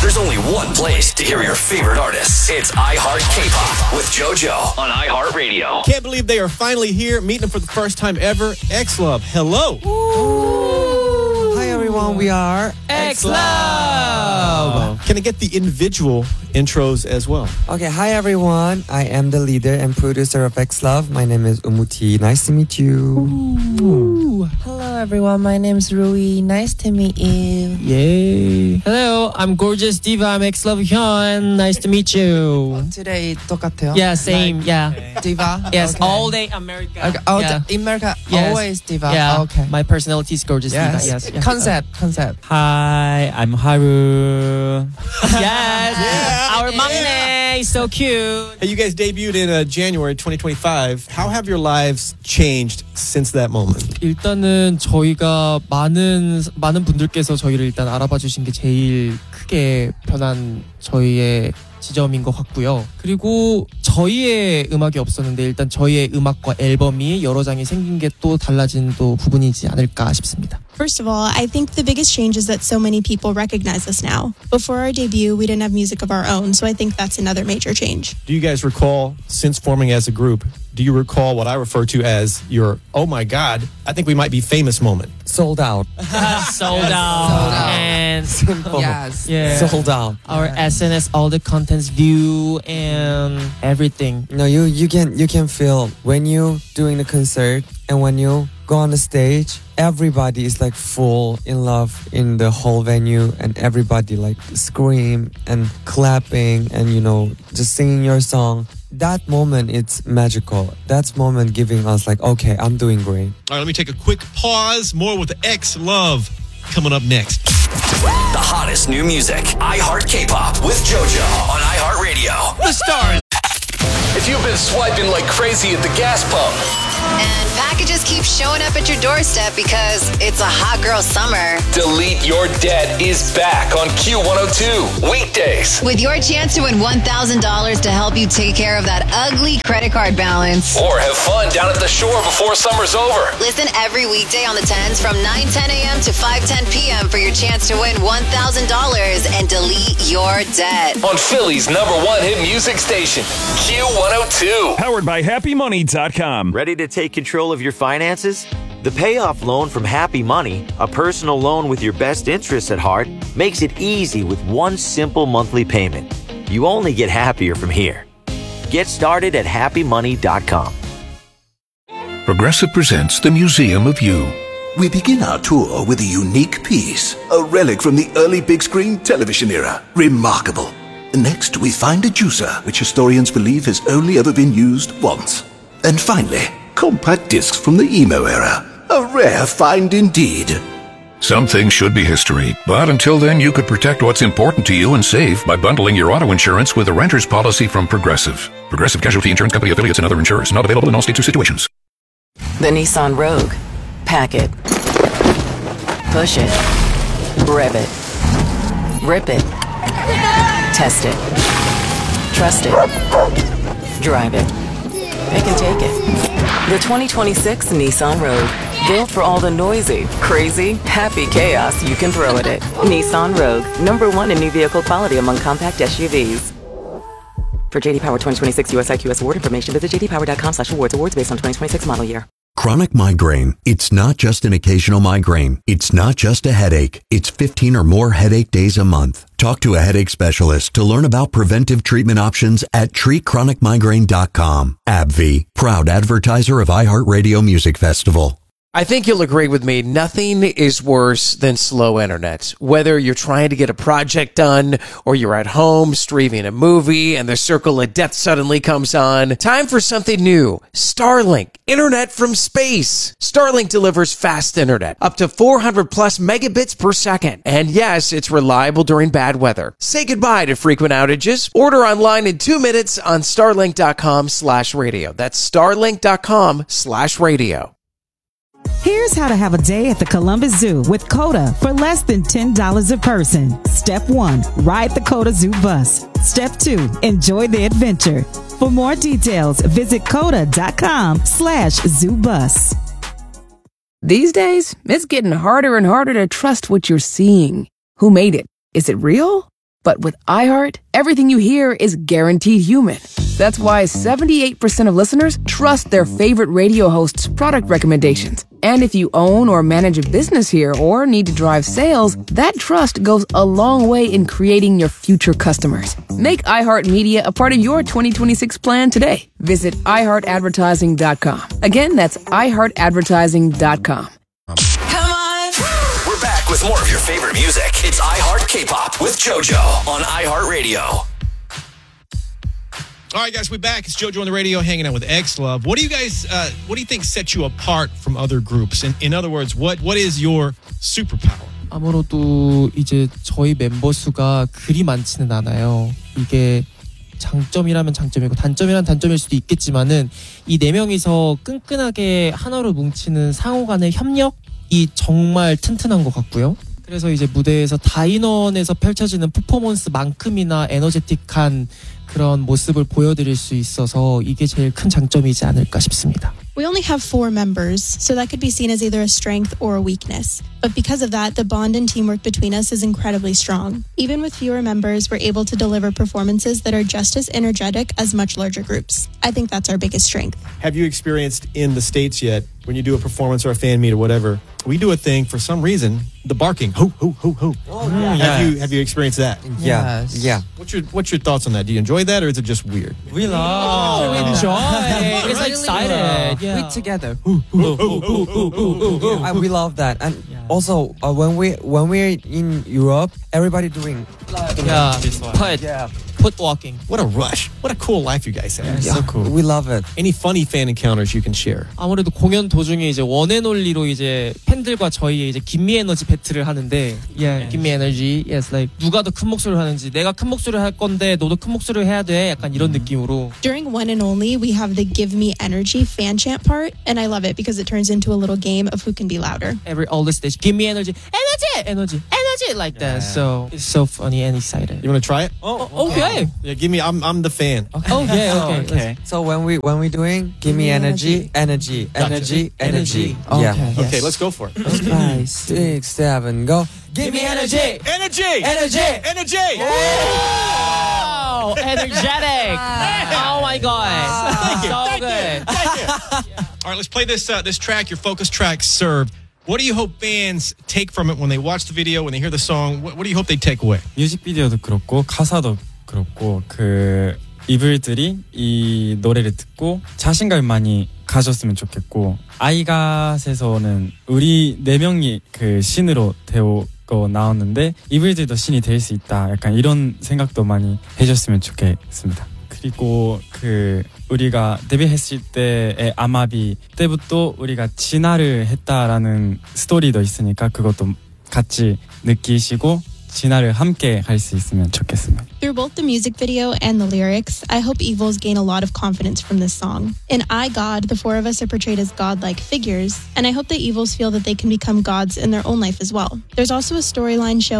There's only one place to hear your favorite artists. It's iHeart K-Pop with JoJo on iHeartRadio. Can't believe they are finally here, meeting them for the first time ever. X-Love, hello. Ooh. Hi everyone, we are X-Love. Can I get the individual intros as well? Okay, hi everyone. I am the leader and producer of X-Love. My name is Umuti. Nice to meet you. Ooh. Hello everyone, my name is Rui. Nice to meet you. Yay. Hello, I'm Gorgeous Diva. I'm X-Love Hyun. Nice to meet you. Today 똑같아요? Yeah, same. Yeah. Diva? Yes, Okay. all day America. Okay. Oh, yeah. in America, Yes. always Diva. Yeah. Okay. My personality is Gorgeous Yes. Diva. Yes. Yeah. Concept. Hi, I'm Haru. Yes. Our maknae is so cute. Hey, you guys debuted in January 2025. How have your lives changed since that moment? 일단은 저희가 많은 분들께서 저희를 일단 알아봐 주신 게 제일 크게 변한 저희의 지점인 것 같고요. 그리고 저희의 음악이 없었는데 일단 저희의 음악과 앨범이 여러 장이 생긴 게 또 달라진 또 부분이지 않을까 싶습니다. First of all, I think the biggest change is that so many people recognize us now. Before our debut, we didn't have music of our own, so I think that's another major change. Do you guys recall, since forming as a group, do you recall what I refer to as your, oh my God, I think we might be famous moment? Sold out. Sold out. And Simple. Yes. yeah. Sold out. Our SNS, all the contents view and everything. No, you can feel when you doing the concert and when you go on the stage, everybody is like full in love in the whole venue and everybody like scream and clapping and just singing your song. That moment, it's magical. That moment giving us like, okay, I'm doing great. All right, let me take a quick pause. More with X-Love coming up next. The hottest new music. iHeart K-Pop with JoJo on iHeartRadio. The stars. If you've been swiping like crazy at the gas pump, And packages keep showing up at your doorstep because it's a hot girl summer. Delete Your Debt is back on Q102 weekdays. With your chance to win $1,000 to help you take care of that ugly credit card balance. Or have fun down at the shore before summer's over. Listen every weekday on the 10s from 9:10 a.m. to 5:10 p.m. for your chance to win $1,000 and delete your debt. On Philly's #1 hit music station, Q102. Powered by HappyMoney.com. Ready to take control of your finances? The Payoff Loan from Happy Money, a personal loan with your best interests at heart, makes it easy with one simple monthly payment. You only get happier from here. Get started at HappyMoney.com. Progressive presents the Museum of You. We begin our tour with a unique piece, a relic from the early big screen television era. Remarkable. Next, we find a juicer, which historians believe has only ever been used once. And finally, compact discs from the emo era. A rare find indeed. Some things should be history, but until then you could protect what's important to you and save by bundling your auto insurance with a renter's policy from Progressive. Progressive Casualty Insurance Company affiliates and other insurers. Not available in all states or situations. The Nissan Rogue. Pack it. Push it. Rev it. Rip it. Test it. Trust it. Drive it. They can take it. The 2026 Nissan Rogue. Built for all the noisy, crazy, happy chaos you can throw at it. Nissan Rogue. #1 in new vehicle quality among compact SUVs. For JD Power 2026 US IQS award information, visit jdpower.com/awards. Awards based on 2026 model year. Chronic migraine. It's not just an occasional migraine. It's not just a headache. It's 15 or more headache days a month. Talk to a headache specialist to learn about preventive treatment options at treatchronicmigraine.com. AbbVie, proud advertiser of iHeartRadio Music Festival. I think you'll agree with me, nothing is worse than slow internet. Whether you're trying to get a project done or you're at home streaming a movie and the circle of death suddenly comes on, time for something new. Starlink, internet from space. Starlink delivers fast internet, up to 400 plus megabits per second. And yes, it's reliable during bad weather. Say goodbye to frequent outages. Order online in 2 minutes on starlink.com/radio. That's starlink.com/radio. Here's how to have a day at the Columbus Zoo with CODA for less than $10 a person. Step 1, ride the CODA Zoo bus. Step 2, enjoy the adventure. For more details, visit coda.com/zoobus. These days, it's getting harder and harder to trust what you're seeing. Who made it? Is it real? But with iHeart, everything you hear is guaranteed human. That's why 78% of listeners trust their favorite radio hosts' product recommendations. And if you own or manage a business here or need to drive sales, that trust goes a long way in creating your future customers. Make iHeartMedia a part of your 2026 plan today. Visit iHeartAdvertising.com. Again, that's iHeartAdvertising.com. We're back with more of your favorite music. It's iHeart K-Pop with JoJo on iHeartRadio. All right, guys, we're back. It's JoJo on the radio, hanging out with X-Love. What do you guys, what do you think sets you apart from other groups? In other words, what is your superpower? 아무래도 이제 저희 멤버 수가 그리 많지는 않아요. 이게 장점이라면 장점이고 단점이란 단점일 수도 있겠지만은 이 네 명이서 끈끈하게 하나로 뭉치는 상호 간의 협력이 정말 튼튼한 것 같고요. 그래서 이제 무대에서 다인원에서 펼쳐지는 퍼포먼스만큼이나 에너제틱한 그런 모습을 보여드릴 수 있어서 이게 제일 큰 장점이지 않을까 싶습니다. We only have 4 members, so that could be seen as either a strength or a weakness. But because of that, the bond and teamwork between us is incredibly strong. Even with fewer members, we're able to deliver performances that are just as energetic as much larger groups. I think that's our biggest strength. Have you experienced in the States yet, when you do a performance or a fan meet or whatever, we do a thing, for some reason, the barking, hoo, hoo, hoo, hoo. Oh, yeah. Have you experienced that? Yeah. Yes. Yeah. What's your thoughts on that? Do you enjoy that, or is it just weird? We love. We enjoy. It's Really excited. We together. We love that. And also, when we're in Europe, everybody doing Put walking. What a rush. What a cool life you guys have. so cool. We love it. Any funny fan encounters you can share? 아무래도 공연 도중에 이제 원앤올리로 이제 팬들과 저희의 이제 김미 에너지 배틀을 하는데, 김미 에너지, yes, like 누가 더 큰 목소리를 하는지, 내가 큰 목소리를 할 건데 너도 큰 목소리를 해야 돼, 약간 이런 느낌으로. During One and Only, we have the Give Me Energy fan chant part, and I love it because it turns into a little game of who can be louder. All the stage, give me energy, like that. So it's so funny and excited. You want to try it? Okay. Yeah, give me. I'm the fan. Okay. So when we doing, give me energy. Energy. Yeah. Okay, let's go for it. 5, 6, 7, go. Give me energy. Wow, energetic. Oh my god. Thank you. All right, let's play this track, your focus track, Served. What do you hope fans take from it when they watch the video, when they hear the song? What do you hope they take away? 뮤직비디오도 그렇고 가사도 그렇고 그 이불들이 이 노래를 듣고 자신감을 많이 가졌으면 좋겠고, 아이갓에서는 우리 4명이 그 신으로 되고 나왔는데 이불들도 신이 될 수 있다, 약간 이런 생각도 많이 해줬으면 좋겠습니다. 그리고 그 우리가 데뷔했을 때의 아마비 때부터 우리가 진화를 했다라는 스토리도 있으니까 그것도 같이 느끼시고 진화를 함께 갈 수 있으면 좋겠습니다. Through both the music video and the lyrics, I hope Evils gain a lot of confidence from this song. In I, God, the 4 of us are portrayed as godlike figures, and I hope that Evils feel that they can become gods in their own life as well. There's also a storyline showing